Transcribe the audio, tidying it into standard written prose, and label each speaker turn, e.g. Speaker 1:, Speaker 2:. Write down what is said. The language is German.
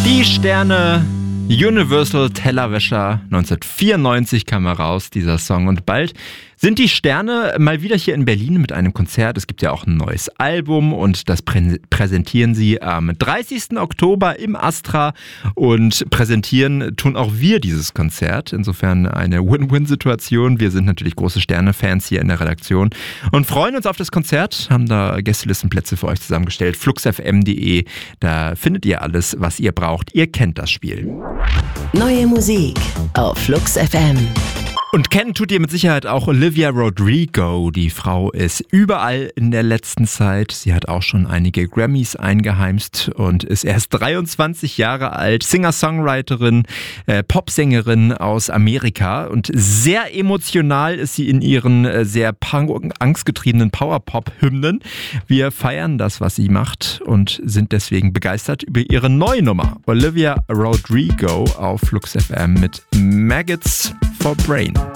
Speaker 1: Die Sterne, Universal Tellerwäscher, 1994 kam heraus, dieser Song. Und bald sind die Sterne mal wieder hier in Berlin mit einem Konzert. Es gibt ja auch ein neues Album und das präsentieren sie am 30. Oktober im Astra. Und präsentieren tun auch wir dieses Konzert. Insofern eine Win-Win-Situation. Wir sind natürlich große Sterne-Fans hier in der Redaktion und freuen uns auf das Konzert. Haben da Gästelistenplätze für euch zusammengestellt. fluxfm.de, da findet ihr alles, was ihr braucht. Ihr kennt das Spiel.
Speaker 2: Neue Musik auf Flux FM.
Speaker 1: Und kennen tut ihr mit Sicherheit auch Olivia Rodrigo. Die Frau ist überall in der letzten Zeit. Sie hat auch schon einige Grammys eingeheimst und ist erst 23 Jahre alt. Singer-Songwriterin, Popsängerin aus Amerika. Und sehr emotional ist sie in ihren sehr angstgetriebenen Power-Pop-Hymnen. Wir feiern das, was sie macht und sind deswegen begeistert über ihre neue Nummer. Olivia Rodrigo auf Flux FM mit Maggots for Brain.